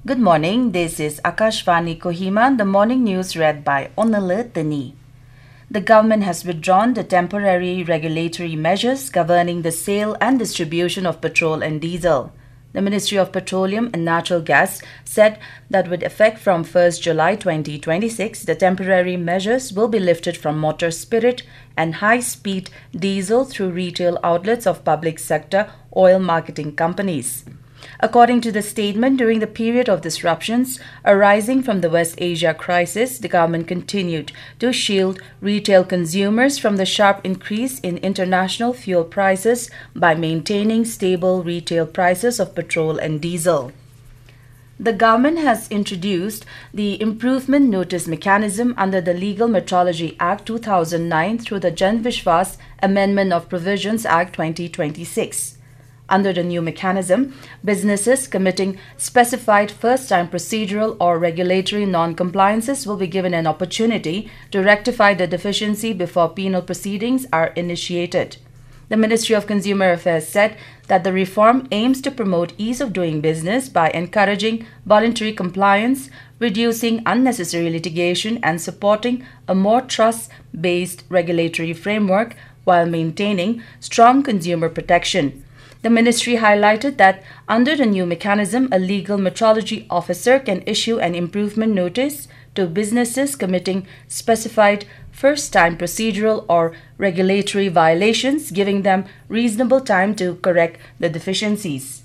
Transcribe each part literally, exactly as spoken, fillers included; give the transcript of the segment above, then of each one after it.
Good morning, this is Akashvani Kohima, the morning news read by Onala Tani. The government has withdrawn the temporary regulatory measures governing the sale and distribution of petrol and diesel. The Ministry of Petroleum and Natural Gas said that with effect from first July twenty twenty-six, the temporary measures will be lifted from motor spirit and high-speed diesel through retail outlets of public sector oil marketing companies. According to the statement, during the period of disruptions arising from the West Asia crisis, the government continued to shield retail consumers from the sharp increase in international fuel prices by maintaining stable retail prices of petrol and diesel. The government has introduced the Improvement Notice Mechanism under the Legal Metrology Act two thousand nine through the Jan Vishwas Amendment of Provisions Act twenty twenty-six. Under the new mechanism, businesses committing specified first-time procedural or regulatory non-compliances will be given an opportunity to rectify the deficiency before penal proceedings are initiated. The Ministry of Consumer Affairs said that the reform aims to promote ease of doing business by encouraging voluntary compliance, reducing unnecessary litigation, and supporting a more trust-based regulatory framework while maintaining strong consumer protection. The ministry highlighted that under the new mechanism, a legal metrology officer can issue an improvement notice to businesses committing specified first-time procedural or regulatory violations, giving them reasonable time to correct the deficiencies.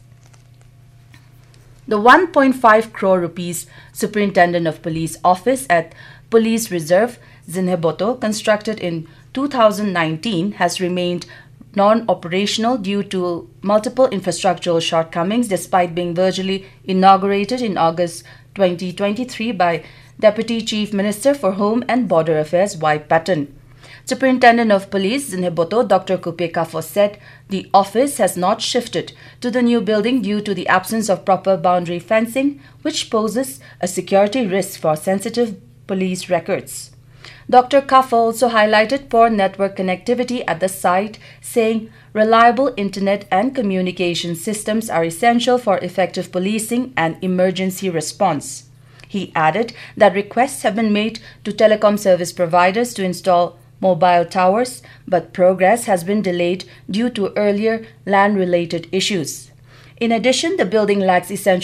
The one point five crore rupees Superintendent of Police Office at Police Reserve, Zinheboto, constructed in two thousand nineteen, has remained non-operational due to multiple infrastructural shortcomings despite being virtually inaugurated in August twenty twenty-three by Deputy Chief Minister for Home and Border Affairs Y. Patton. Superintendent of Police Zinheboto Doctor Kupe Kafo said the office has not shifted to the new building due to the absence of proper boundary fencing, which poses a security risk for sensitive police records. Doctor Kafo also highlighted poor network connectivity at the site, saying reliable internet and communication systems are essential for effective policing and emergency response. He added that requests have been made to telecom service providers to install mobile towers, but progress has been delayed due to earlier land-related issues. In addition, the building lacks essential